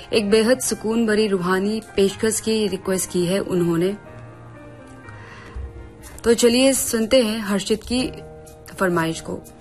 एक बेहद सुकून भरी रूहानी पेशकश की रिक्वेस्ट की है उन्होंने। तो चलिए सुनते हैं हर्षित की फरमाइश को।